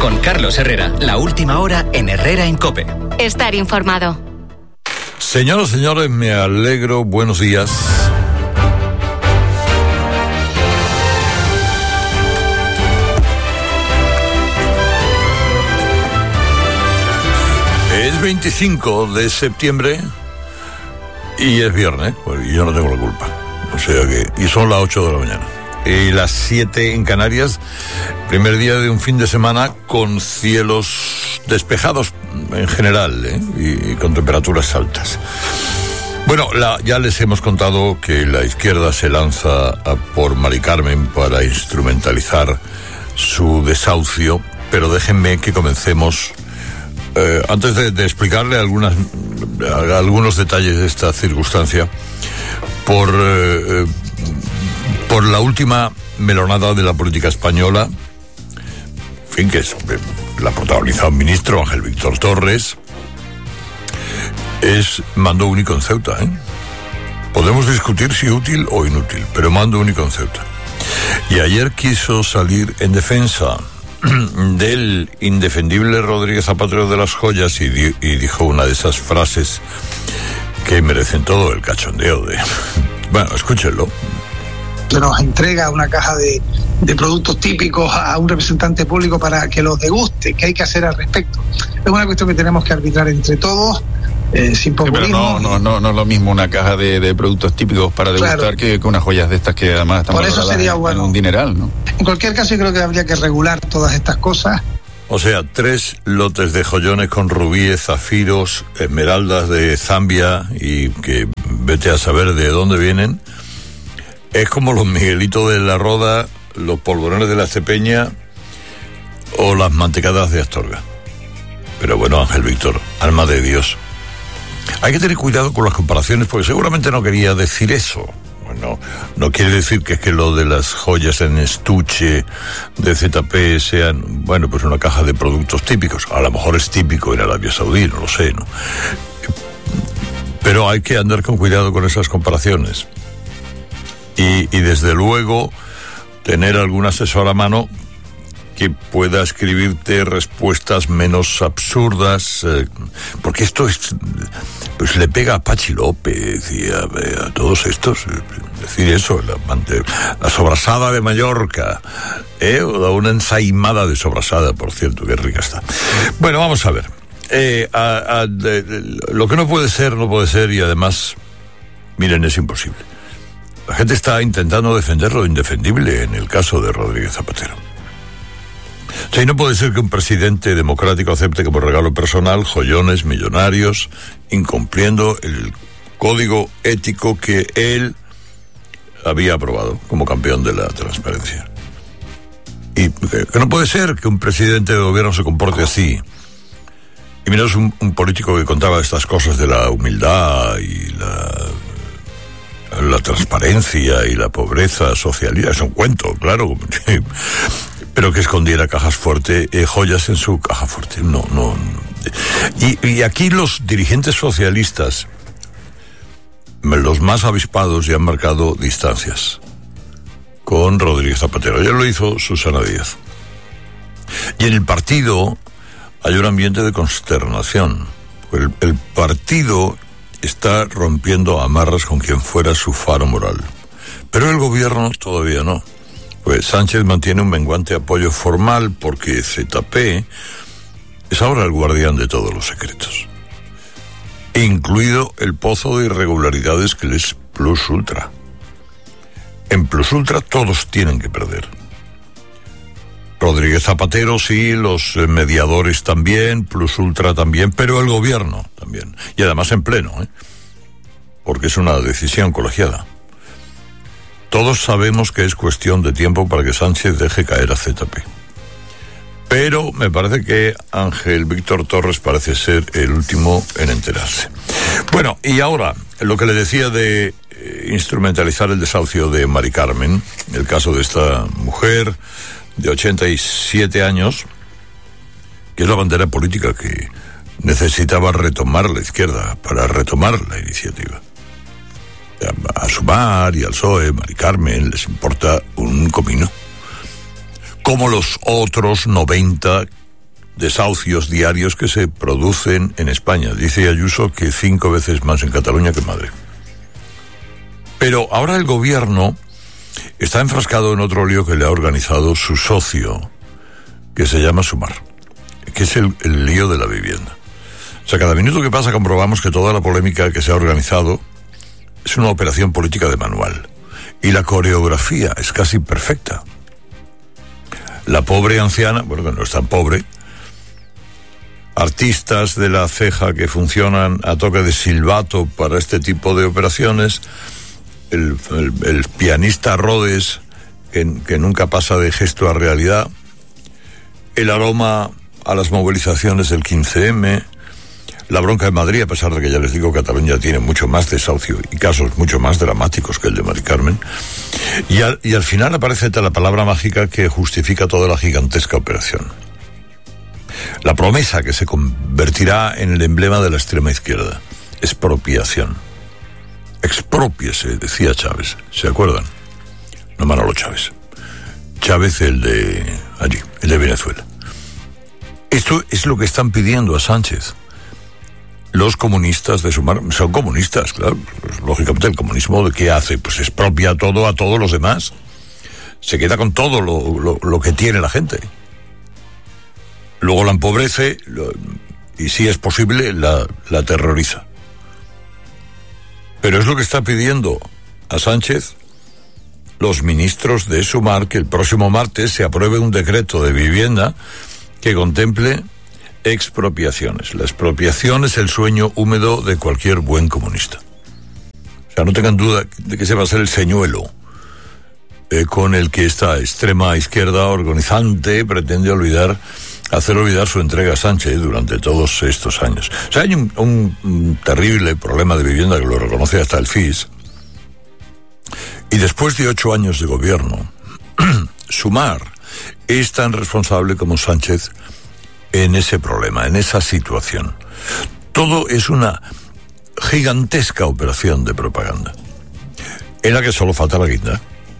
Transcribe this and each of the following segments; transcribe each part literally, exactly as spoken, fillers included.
Con Carlos Herrera, la última hora en Herrera en COPE. Estar informado. Señoras y señores, me alegro. Buenos días. Es veinticinco de septiembre y es viernes, pues yo no tengo la culpa. O sea que, y son las ocho de la mañana. Y las siete en Canarias, primer día de un fin de semana con cielos despejados en general, ¿eh? y, y con temperaturas altas. Bueno, la, ya les hemos contado que la izquierda se lanza a por Mari Carmen para instrumentalizar su desahucio, pero déjenme que comencemos, eh, antes de, de explicarle algunas, algunos detalles de esta circunstancia, por... Eh, por la última melonada de la política española, en fin, que es, la protagonizado un ministro, Ángel Víctor Torres, es mando único en Ceuta, ¿eh? Podemos discutir si útil o inútil, pero mando único en Ceuta. Y ayer quiso salir en defensa del indefendible Rodríguez Zapatero de las Joyas y, di- y dijo una de esas frases que merecen todo el cachondeo de... Bueno, escúchenlo. Que nos entrega una caja de, de productos típicos a un representante público para que los deguste. ¿Qué hay que hacer al respecto? Es una cuestión que tenemos que arbitrar entre todos, eh, sin populismo. Sí, pero no, no, no, no es lo mismo una caja de, de productos típicos para degustar, claro, que, que unas joyas de estas que además están por eso sería en, bueno. en un dineral, ¿no? En cualquier caso, yo creo que habría que regular todas estas cosas. O sea, tres lotes de joyones con rubíes, zafiros, esmeraldas de Zambia y que vete a saber de dónde vienen. Es como los Miguelitos de la Roda, los polvorones de la Cepeña o las mantecadas de Astorga. Pero bueno, Ángel Víctor, alma de Dios. Hay que tener cuidado con las comparaciones porque seguramente no quería decir eso. Bueno, no quiere decir que es que lo de las joyas en estuche de Z P sean, bueno, pues una caja de productos típicos. A lo mejor es típico en Arabia Saudí, no lo sé, ¿no? Pero hay que andar con cuidado con esas comparaciones. Y, y desde luego tener algún asesor a mano que pueda escribirte respuestas menos absurdas, eh, porque esto es, pues le pega a Pachi López y a, a todos estos, decir eso, la, la sobrasada de Mallorca, eh, o una ensaimada de sobrasada, por cierto, que rica está. Bueno, vamos a ver, eh, a, a, de, de, lo que no puede ser, no puede ser, y además, miren, es imposible. La gente está intentando defender lo indefendible en el caso de Rodríguez Zapatero. O sea, y no puede ser que un presidente democrático acepte como regalo personal joyones millonarios, incumpliendo el código ético que él había aprobado como campeón de la transparencia. Y que no puede ser que un presidente de gobierno se comporte así. Y mira, es un, un político que contaba estas cosas de la humildad y la... la transparencia y la pobreza social, es un cuento, claro, pero que escondiera cajas fuertes, eh, joyas en su caja fuerte, no, no. Y, y aquí los dirigentes socialistas, los más avispados, ya han marcado distancias con Rodríguez Zapatero. Ya lo hizo Susana Díaz. Y en el partido hay un ambiente de consternación. El, el partido está rompiendo amarras con quien fuera su faro moral. Pero el gobierno todavía no. Pues Sánchez mantiene un menguante apoyo formal porque Z P es ahora el guardián de todos los secretos, incluido el pozo de irregularidades que es Plus Ultra. En Plus Ultra todos tienen que perder. Rodríguez Zapatero sí, los mediadores también, Plus Ultra también, pero el gobierno también. Y además en pleno, ¿eh? Porque es una decisión colegiada. Todos sabemos que es cuestión de tiempo para que Sánchez deje caer a Z P. Pero me parece que Ángel Víctor Torres parece ser el último en enterarse. Bueno, y ahora, lo que le decía de eh, instrumentalizar el desahucio de Mari Carmen, el caso de esta mujer de ochenta y siete años, que es la bandera política que necesitaba retomar la izquierda para retomar la iniciativa. A Sumar y al P S O E, Mari Carmen, les importa un comino. Como los otros noventa desahucios diarios que se producen en España. Dice Ayuso que cinco veces más en Cataluña que en Madrid. Pero ahora el gobierno está enfrascado en otro lío que le ha organizado su socio, que se llama Sumar, que es el, el lío de la vivienda. O sea, cada minuto que pasa comprobamos que toda la polémica que se ha organizado es una operación política de manual. Y la coreografía es casi perfecta. La pobre anciana, bueno, que no es tan pobre, artistas de la ceja que funcionan a toque de silbato para este tipo de operaciones, el, el, el pianista Rhodes, que, que nunca pasa de gesto a realidad, el aroma a las movilizaciones del quince eme, la bronca de Madrid, a pesar de que ya les digo, Cataluña tiene mucho más desahucio y casos mucho más dramáticos que el de Mari Carmen. Y al, y al final aparece la palabra mágica que justifica toda la gigantesca operación. La promesa que se convertirá en el emblema de la extrema izquierda. Expropiación. Exprópiese, decía Chávez. ¿Se acuerdan? No Manolo Chávez. Chávez, el de allí, el de Venezuela. Esto es lo que están pidiendo a Sánchez. Los comunistas de Sumar son comunistas, claro. Pues, lógicamente, el comunismo, ¿de qué hace? Pues expropia todo a todos los demás. Se queda con todo lo, lo, lo que tiene la gente. Luego la empobrece lo, y, si es posible, la, la terroriza. Pero es lo que está pidiendo a Sánchez los ministros de Sumar, que el próximo martes se apruebe un decreto de vivienda que contemple expropiaciones. La expropiación es el sueño húmedo de cualquier buen comunista. O sea, no tengan duda de que ese va a ser el señuelo eh, con el que esta extrema izquierda organizante pretende olvidar, hacer olvidar su entrega a Sánchez durante todos estos años. O sea, hay un, un, un terrible problema de vivienda que lo reconoce hasta el F I S. Y después de ocho años de gobierno, Sumar es tan responsable como Sánchez en ese problema, en esa situación. Todo es una gigantesca operación de propaganda, en la que solo falta la guinda.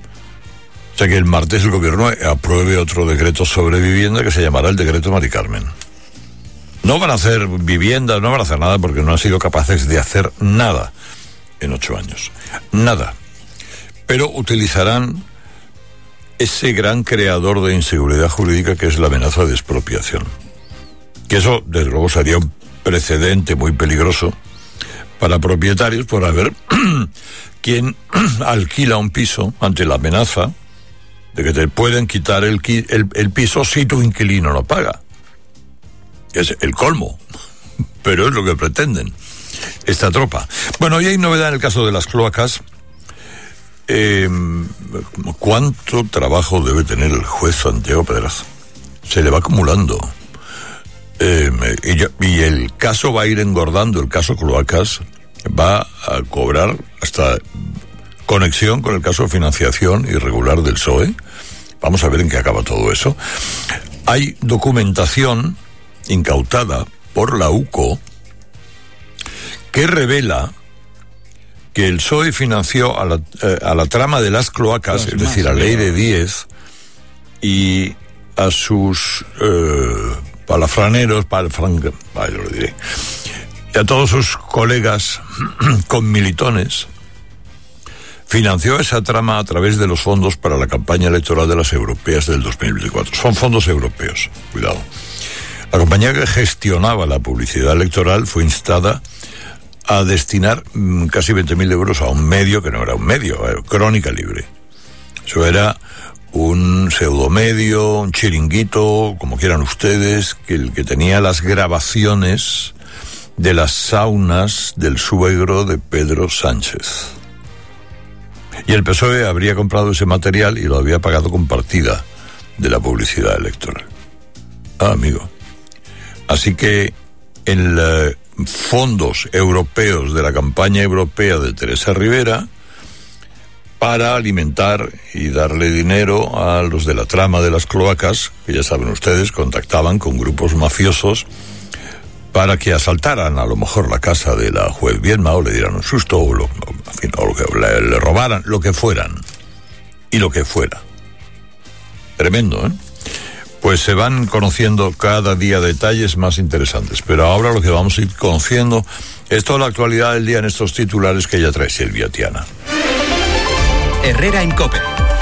O sea, que el martes el gobierno apruebe otro decreto sobre vivienda que se llamará el decreto Mari Carmen. No van a hacer viviendas, no van a hacer nada porque no han sido capaces de hacer nada en ocho años. Nada. Pero utilizarán ese gran creador de inseguridad jurídica que es la amenaza de expropiación. Que eso, desde luego, sería un precedente muy peligroso para propietarios por haber quien alquila un piso ante la amenaza de que te pueden quitar el, el, el piso si tu inquilino no paga. Es el colmo, pero es lo que pretenden esta tropa. Bueno, y hay novedad en el caso de las cloacas. Eh, ¿Cuánto trabajo debe tener el juez Santiago Pedraza? Se le va acumulando. Eh, y, y el caso va a ir engordando, el caso cloacas va a cobrar hasta conexión con el caso de financiación irregular del P S O E. Vamos a ver en qué acaba todo eso. Hay documentación incautada por la U C O que revela que el P S O E financió a la, eh, a la trama de las cloacas, es decir, a Leire Díez, y a sus eh, palafraneros, palafran, vaya, lo diré, y a todos sus colegas con militones, financió esa trama a través de los fondos para la campaña electoral de las europeas del dos mil veinticuatro. Son fondos europeos, cuidado. La compañía que gestionaba la publicidad electoral fue instada a destinar mmm, casi veinte mil euros a un medio que no era un medio, era Crónica Libre. Eso era un pseudomedio, un chiringuito, como quieran ustedes, que el que tenía las grabaciones de las saunas del suegro de Pedro Sánchez. Y el P S O E habría comprado ese material y lo había pagado con partida de la publicidad electoral. Ah, amigo. Así que en los fondos europeos de la campaña europea de Teresa Rivera, para alimentar y darle dinero a los de la trama de las cloacas, que ya saben ustedes, contactaban con grupos mafiosos para que asaltaran a lo mejor la casa de la juez Viedma o le dieran un susto o, lo, en fin, o lo que, le, le robaran, lo que fueran y lo que fuera. Tremendo, ¿eh? pues se van conociendo cada día detalles más interesantes. Pero ahora lo que vamos a ir conociendo es toda la actualidad del día en estos titulares que ya trae Silvia Tiana. Herrera en COPE.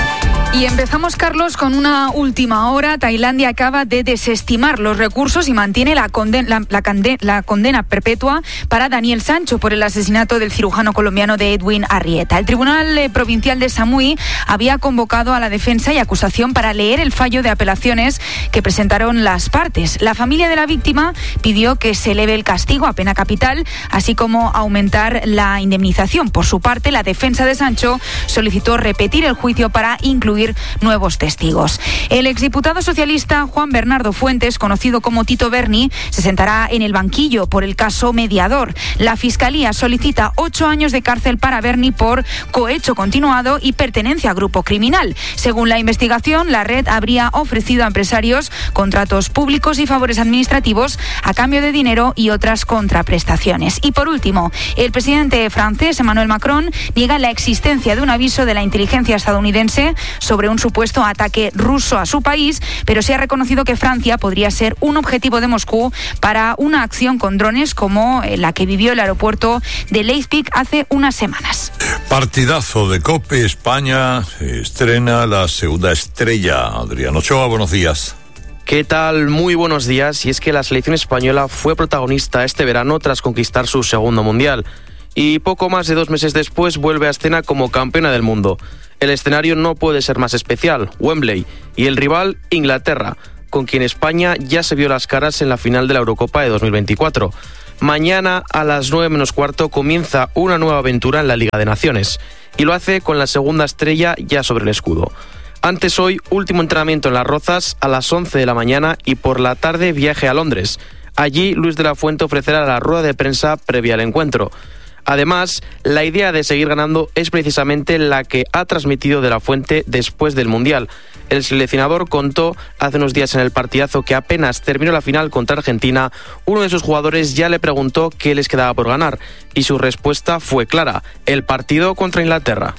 Y empezamos, Carlos, con una última hora. Tailandia acaba de desestimar los recursos y mantiene la, conden- la, la, cande- la condena perpetua para Daniel Sancho por el asesinato del cirujano colombiano de Edwin Arrieta. El Tribunal eh, Provincial de Samui había convocado a la defensa y acusación para leer el fallo de apelaciones que presentaron las partes. La familia de la víctima pidió que se eleve el castigo a pena capital, así como aumentar la indemnización. Por su parte, la defensa de Sancho solicitó repetir el juicio para incluir nuevos testigos. El exdiputado socialista Juan Bernardo Fuentes, conocido como Tito Berni, se sentará en el banquillo por el caso Mediador. La Fiscalía solicita ocho años de cárcel para Berni por cohecho continuado y pertenencia a grupo criminal. Según la investigación, la red habría ofrecido a empresarios contratos públicos y favores administrativos a cambio de dinero y otras contraprestaciones. Y por último, el presidente francés Emmanuel Macron niega la existencia de un aviso de la inteligencia estadounidense sobre un supuesto ataque ruso a su país, pero se ha reconocido que Francia podría ser un objetivo de Moscú para una acción con drones como la que vivió el aeropuerto de Leipzig hace unas semanas. Partidazo de COPE. España estrena la segunda estrella. Adrián Ochoa, buenos días. ¿Qué tal? Muy buenos días. Y es que la selección española fue protagonista este verano tras conquistar su segundo mundial. Y poco más de dos meses después vuelve a escena como campeona del mundo. El escenario no puede ser más especial, Wembley, y el rival, Inglaterra, con quien España ya se vio las caras en la final de la Eurocopa de dos mil veinticuatro. Mañana a las nueve menos cuarto comienza una nueva aventura en la Liga de Naciones, y lo hace con la segunda estrella ya sobre el escudo. Antes hoy, último entrenamiento en Las Rozas a las once de la mañana y por la tarde viaje a Londres. Allí Luis de la Fuente ofrecerá la rueda de prensa previa al encuentro. Además, la idea de seguir ganando es precisamente la que ha transmitido de la Fuente después del Mundial. El seleccionador contó hace unos días en el partidazo que apenas terminó la final contra Argentina, uno de sus jugadores ya le preguntó qué les quedaba por ganar y su respuesta fue clara: el partido contra Inglaterra.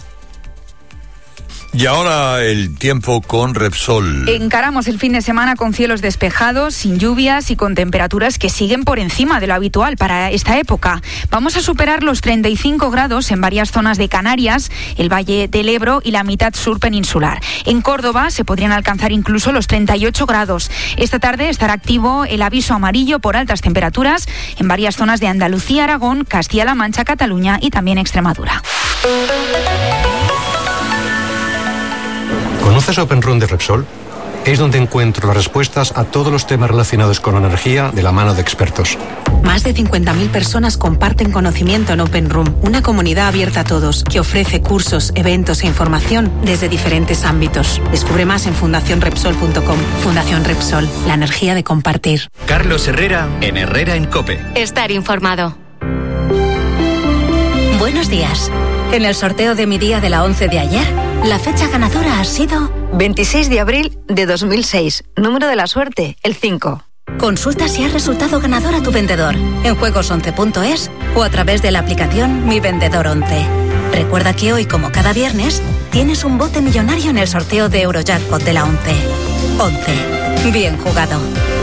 Y ahora el tiempo con Repsol. Encaramos el fin de semana con cielos despejados, sin lluvias y con temperaturas que siguen por encima de lo habitual para esta época. Vamos a superar los treinta y cinco grados en varias zonas de Canarias, el Valle del Ebro y la mitad sur peninsular. En Córdoba se podrían alcanzar incluso los treinta y ocho grados. Esta tarde estará activo el aviso amarillo por altas temperaturas en varias zonas de Andalucía, Aragón, Castilla-La Mancha, Cataluña y también Extremadura. ¿Conoces OpenRun de Repsol? Es donde encuentro las respuestas a todos los temas relacionados con la energía de la mano de expertos. Más de cincuenta mil personas comparten conocimiento en OpenRun, una comunidad abierta a todos que ofrece cursos, eventos e información desde diferentes ámbitos. Descubre más en fundación repsol punto com. Fundación Repsol, la energía de compartir. Carlos Herrera en Herrera en COPE. Estar informado. Buenos días. En el sorteo de mi día de la once de ayer, la fecha ganadora ha sido veintiséis de abril de dos mil seis. Número de la suerte, el cinco. Consulta si has resultado ganador a tu vendedor en juegos once punto es o a través de la aplicación Mi Vendedor once. Recuerda que hoy, como cada viernes, tienes un bote millonario en el sorteo de Eurojackpot de la once. once. Bien jugado.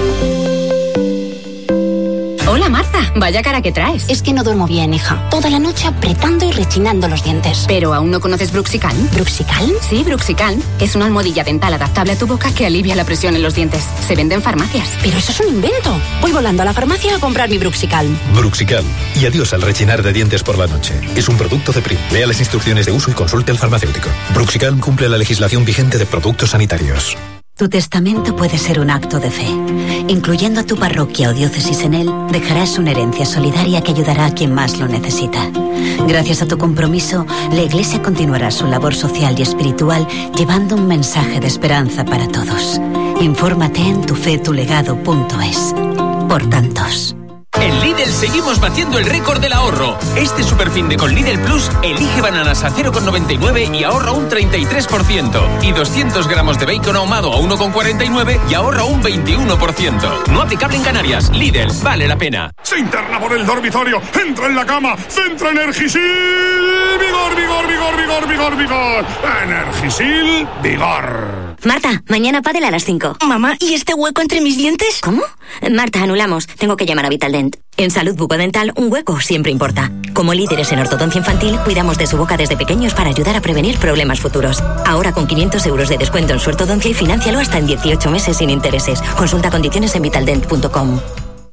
Hola Marta, vaya cara que traes. Es que no duermo bien, hija. Toda la noche apretando y rechinando los dientes. ¿Pero aún no conoces Bruxical? ¿Bruxical? Sí, Bruxical. Es una almohadilla dental adaptable a tu boca que alivia la presión en los dientes. Se vende en farmacias. Pero eso es un invento. Voy volando a la farmacia a comprar mi Bruxical. Bruxical. Y adiós al rechinar de dientes por la noche. Es un producto de Prim. Lea las instrucciones de uso y consulte al farmacéutico. Bruxical cumple la legislación vigente de productos sanitarios. Tu testamento puede ser un acto de fe. Incluyendo a tu parroquia o diócesis en él, dejarás una herencia solidaria que ayudará a quien más lo necesita. Gracias a tu compromiso, la Iglesia continuará su labor social y espiritual llevando un mensaje de esperanza para todos. Infórmate en tufetulegado punto es. Por tantos. En Lidl seguimos batiendo el récord del ahorro. Este superfin de con Lidl Plus, elige bananas a cero coma noventa y nueve y ahorra un treinta y tres por ciento. Y doscientos gramos de bacon ahumado a uno coma cuarenta y nueve y ahorra un veintiuno por ciento. No aplicable en Canarias. Lidl, vale la pena. Se interna por el dormitorio, entra en la cama, centra Energisil. Vigor, vigor, vigor, vigor, vigor, vigor. Energisil, vigor. Marta, mañana pádel a las cinco. Mamá, ¿y este hueco entre mis dientes? ¿Cómo? Marta, anulamos. Tengo que llamar a Vitaldent. En salud bucodental, un hueco siempre importa. Como líderes en ortodoncia infantil, cuidamos de su boca desde pequeños para ayudar a prevenir problemas futuros. Ahora con quinientos euros de descuento en su ortodoncia y financialo hasta en dieciocho meses sin intereses. Consulta condiciones en vitaldent punto com.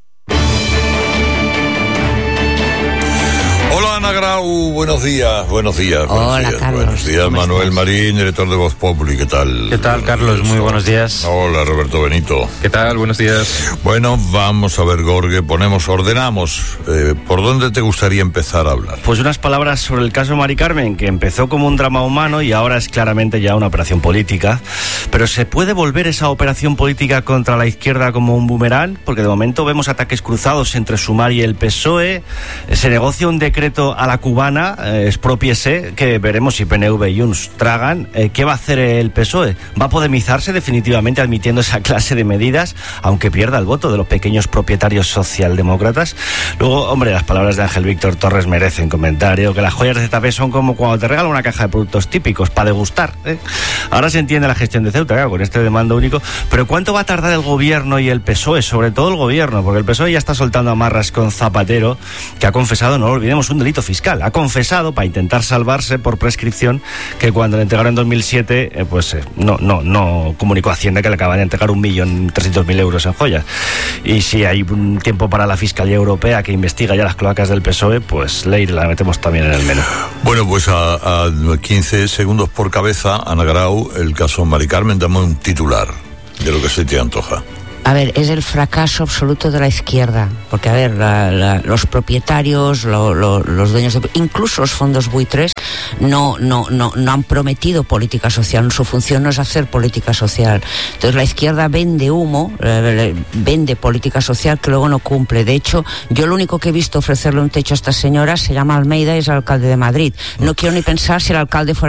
Hola Ana Grau, buenos días, buenos días. Buenos Hola días, Carlos. Buenos días, Manuel estás? Marín, director de Voz Populi, ¿qué tal? ¿Qué tal, Carlos? Muy buenos días. Hola Roberto Benito. ¿Qué tal? Buenos días. Bueno, vamos a ver, Gorge, ponemos, ordenamos. Eh, ¿Por dónde te gustaría empezar a hablar? Pues unas palabras sobre el caso Mari Carmen, que empezó como un drama humano y ahora es claramente ya una operación política. Pero ¿se puede volver esa operación política contra la izquierda como un boomerang? Porque de momento vemos ataques cruzados entre Sumar y el P S O E. Se negocia un decreto a la cubana, eh, expropiese, que veremos si P N V y Junts tragan. Eh, ¿Qué va a hacer el P S O E? ¿Va a podemizarse definitivamente admitiendo esa clase de medidas, aunque pierda el voto de los pequeños propietarios socialdemócratas? Luego, hombre, las palabras de Ángel Víctor Torres merecen comentario, que las joyas de Zeta P son como cuando te regalan una caja de productos típicos para degustar, ¿eh? Ahora se entiende la gestión de Ceuta, claro, con este demanda único, pero ¿cuánto va a tardar el gobierno y el P S O E? Sobre todo el gobierno, porque el P S O E ya está soltando amarras con Zapatero, que ha confesado, no lo olvidemos, un delito fiscal. Ha confesado, para intentar salvarse por prescripción, que cuando le entregaron en dos mil siete, eh, pues eh, no, no, no comunicó a Hacienda que le acaban de entregar un millón trescientos mil euros en joyas. Y si hay un tiempo para la Fiscalía Europea que investiga ya las cloacas del P S O E, pues ley la metemos también en el menú. Bueno, pues a, a quince segundos por cabeza, Ana Grau, el caso Mari Carmen, dame un titular de lo que se te antoja. A ver, es el fracaso absoluto de la izquierda, porque a ver, la, la, los propietarios, lo, lo, los dueños, de, incluso los fondos buitres, no, no, no, no han prometido política social. Su función no es hacer política social. Entonces la izquierda vende humo, eh, vende política social que luego no cumple. De hecho, yo lo único que he visto ofrecerle un techo a esta señora se llama Almeida y es el alcalde de Madrid. No quiero ni pensar si el alcalde fuera